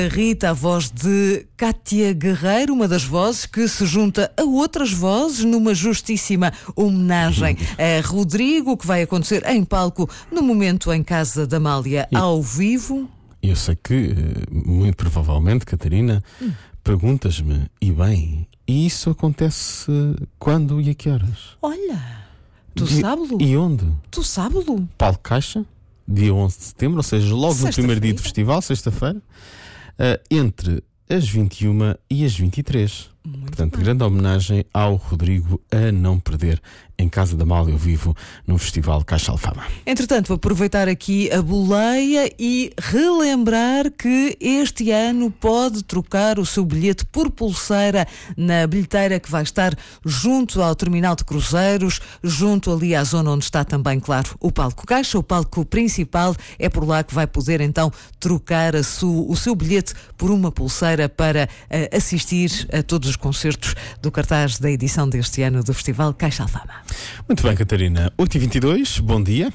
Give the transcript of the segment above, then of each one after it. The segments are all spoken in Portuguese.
Rita, a voz de Cátia Guerreiro, uma das vozes que se junta a outras vozes numa justíssima homenagem a Rodrigo, que vai acontecer em palco no momento em Casa da Amália, ao vivo. Eu sei que, muito provavelmente, Catarina, perguntas-me, e bem, e isso acontece quando e a que horas? Olha, tu sabes-lo? E onde? Tu sabes-lo? Palco Caixa, dia 11 de setembro, ou seja, logo no primeiro dia do festival, sexta-feira, entre as 21 e as 23. Portanto, grande homenagem ao Rodrigo, a não perder, em Casa da Amália ao vivo, no Festival Caixa Alfama. Entretanto, vou aproveitar aqui a boleia e relembrar que este ano pode trocar o seu bilhete por pulseira na bilheteira que vai estar junto ao terminal de cruzeiros, junto ali à zona onde está também, claro, o palco Caixa, o palco principal. É por lá que vai poder então trocar o seu bilhete por uma pulseira para assistir a todos os concertos do cartaz da edição deste ano do Festival Caixa Alfama. Muito bem, Catarina. 8h22, bom dia.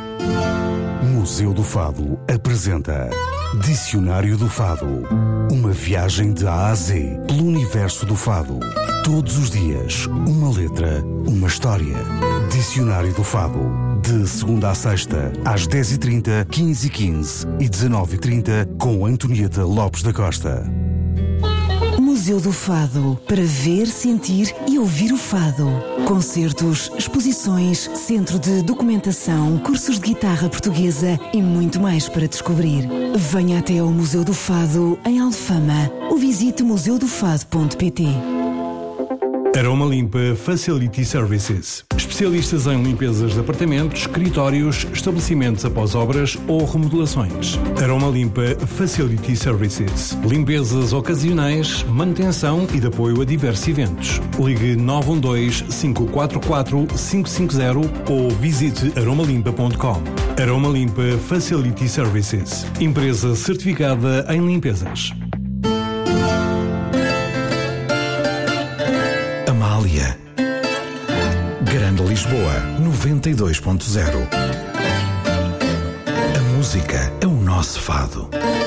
Museu do Fado apresenta Dicionário do Fado. Uma viagem de A a Z pelo universo do fado. Todos os dias, uma letra, uma história. Dicionário do Fado. De segunda a sexta, às 10h30, 15h15 e 19h30, com Antonieta Lopes da Costa. Museu do Fado, para ver, sentir e ouvir o fado. Concertos, exposições, centro de documentação, cursos de guitarra portuguesa e muito mais para descobrir. Venha até ao Museu do Fado, em Alfama, ou visite museudofado.pt. Aroma Limpa Facility Services. Especialistas em limpezas de apartamentos, escritórios, estabelecimentos após obras ou remodelações. Aroma Limpa Facility Services. Limpezas ocasionais, manutenção e de apoio a diversos eventos. Ligue 912-544-550 ou visite aromalimpa.com. Aroma Limpa Facility Services. Empresa certificada em limpezas. Amália. Grande Lisboa 92.0. A música é o nosso fado.